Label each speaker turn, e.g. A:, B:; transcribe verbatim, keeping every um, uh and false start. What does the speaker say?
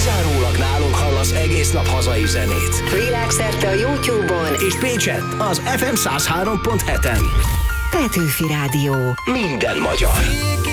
A: kizárólag nálunk hallasz egész nap hazai zenét.
B: Világszerte a YouTube-on
A: és Pécset az ef em száz három pont heten.
B: Petőfi Rádió.
A: Minden magyar.